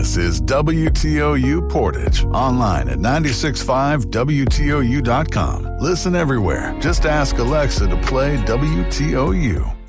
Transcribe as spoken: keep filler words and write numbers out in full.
This is W T O U Portage, online at nine six five W T O U dot com. Listen everywhere. Just ask Alexa to play W T O U.